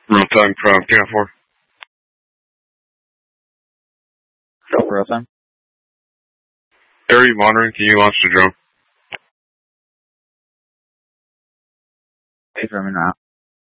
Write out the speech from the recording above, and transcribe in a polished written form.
Real time from Camp 4. Real time. Area monitoring, can you launch the drone? Confirming now.